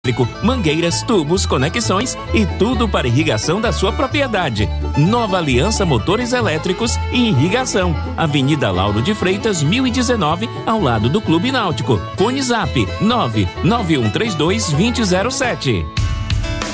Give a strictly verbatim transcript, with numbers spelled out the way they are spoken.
mangueiras, tubos, conexões e tudo para irrigação da sua propriedade. Nova Aliança Motores Elétricos e Irrigação, Avenida Lauro de Freitas, mil e dezenove, ao lado do Clube Náutico. Fone Zap nove nove um três dois dois zero zero sete.